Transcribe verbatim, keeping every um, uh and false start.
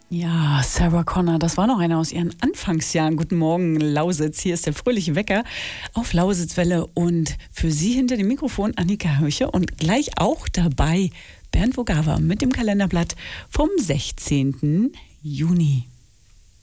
Ja, Sarah Connor, das war noch einer aus ihren Anfangsjahren. Guten Morgen, Lausitz. Hier ist der fröhliche Wecker auf Lausitzwelle und für Sie hinter dem Mikrofon Annika Höche und gleich auch dabei Bernd Vogava mit dem Kalenderblatt vom sechzehnten Juni.